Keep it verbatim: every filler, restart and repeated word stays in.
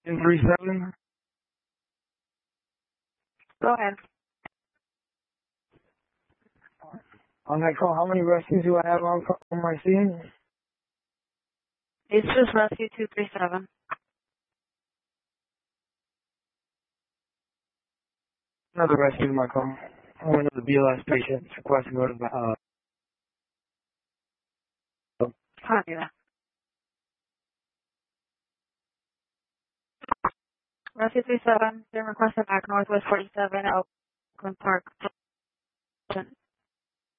two three seven. Go ahead. On that call, how many rescues do I have on, on my scene? It's just rescue two three seven. Another rescue in my call. One of the B L S patients requesting to go to the, uh, Copy that. Rescue three seven, been requested back Northwest forty-seven, Oakland Park.